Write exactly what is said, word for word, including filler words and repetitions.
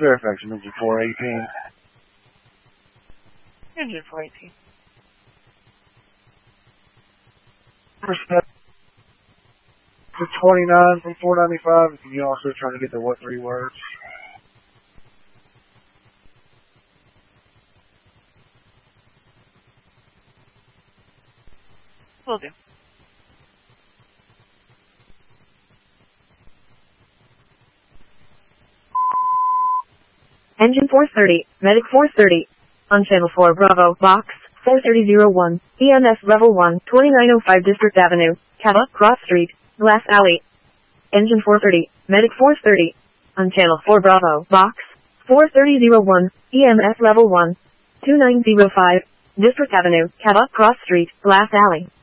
Fairfax, engine four eighteen. Engine four eighteen. Respect for twenty-nine from four ninety-five. Can you also try to get the what three words? Will do. Engine four thirty, Medic four thirty. On Channel four Bravo, Box four thirty oh one, E M S Level one, twenty-nine oh five District Avenue, Cabot, Cross Street, Glass Alley. Engine four thirty, Medic four thirty. On Channel four Bravo, Box four thirty oh one, E M S Level one, twenty-nine oh five, District Avenue, Cabot, Cross Street, Glass Alley.